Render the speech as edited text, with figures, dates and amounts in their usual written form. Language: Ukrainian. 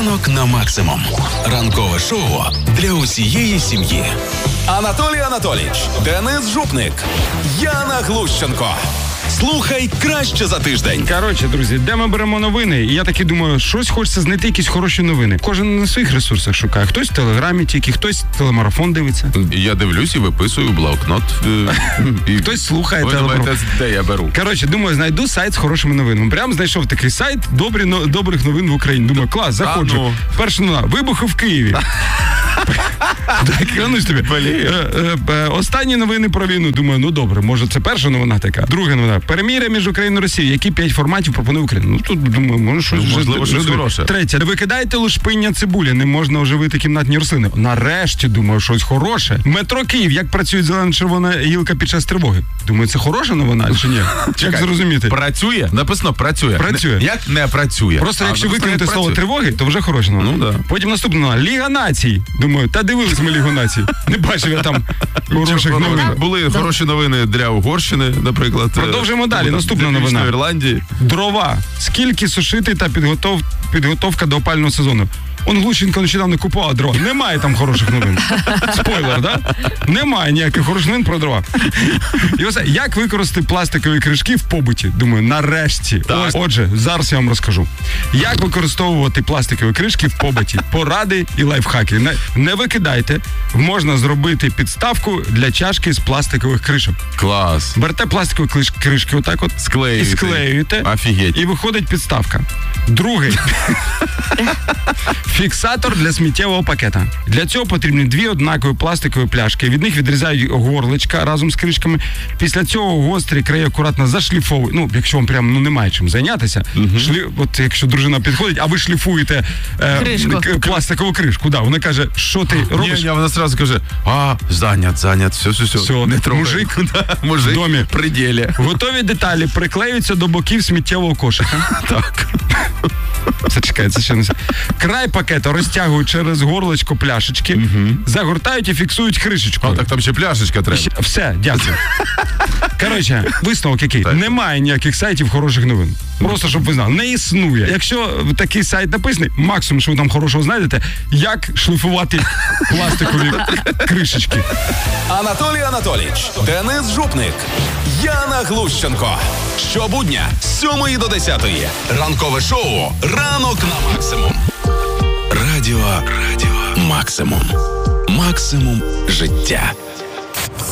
Ранок на максимум. Ранкове шоу для усієї сім'ї. Анатолій Анатолійович, Денис Жупник, Яна Глущенко. Слухай краще за тиждень. Коротше, друзі, де ми беремо новини? І я таки думаю, щось хочеться знайти, якісь хороші новини. Кожен на своїх ресурсах шукає. Хтось в Телеграмі тільки, хтось телемарафон дивиться. Я дивлюсь і виписую блокнот. Хтось слухає телемарафон. Де я беру? Коротше, думаю, знайду сайт з хорошими новинами. Прямо знайшов такий сайт добрих новин в Україні. Думаю, клас, заходжу. Перша новина. Вибухи в Києві. Клянусь тобі. Останні новини про війну. Думаю, ну добре, може це перша новина така. Друга новина. Перемир'я між Україною і Росією. Які 5 форматів пропонує Україна? Ну тут, думаю, може щось хороше. Третє. Не викидайте лушпиння цибулі. Не можна оживити кімнатні рослини. Нарешті, думаю, щось хороше. Метро Київ. Як працює зелено-червона гілка під час тривоги? Думаю, це хороша новина чи ні? Як зрозуміти? Працює? Написано працює. Працює. Як не працює? Просто якщо викинути слово тривоги, то вже хороша новина. Ну, да. Потім наступна новина. Ліга націй. Думаю, та дивились ми Лігу націй. Не бачив я там хороших новин. Були хороші новини для Угорщини, наприклад. Продовжуємо далі. Наступна новина. Ірландії. Дрова. Скільки сушити та підготовка до опалювального сезону? Он Глущенко нещодавно купував дрова. Немає там хороших новин. Спойлер, да? Немає ніяких хороших новин про дрова. І ось як використати пластикові кришки в побуті? Думаю, нарешті. Отже, зараз я вам розкажу. Як використовувати пластикові кришки в побуті? Поради і лайфхаки. Не викидайте. Можна зробити підставку для чашки з пластикових кришок. Клас. Берете пластикові кришки отак от. Склеюєте. І склеюєте. Офігеть. І виходить підставка. Другий. Фіксатор для сміттєвого пакета. Для цього потрібні 2 однакові пластикові пляшки. Від них відрізають горличка разом з кришками. Після цього гострі краї акуратно зашліфовують. Ну, якщо вам прямо немає чим зайнятися. От якщо дружина підходить, а ви шліфуєте пластикову кришку. Да, вона каже, що ти робиш? Ні, вона одразу каже, зайнят, все, не трогай. Мужик в домі. При ділі. Готові деталі приклеюються до боків сміттєвого кошика. Так. Це ще не все. Край пакету розтягують через горлочко пляшечки, загортають і фіксують кришечкою. Так там ще пляшечка треба. Все, дякую. Коротше, висновок який? Так. Немає ніяких сайтів хороших новин. Просто, щоб ви знали, не існує. Якщо такий сайт написаний, максимум, що ви там хорошого знайдете, як шліфувати пластикові кришечки. Анатолій Анатолійович, Денис Жупник, Яна Глущенко. Щобудня з 7 до 10. Ранкове шоу «Ранок на максимум». Радіо Максимум. Максимум життя.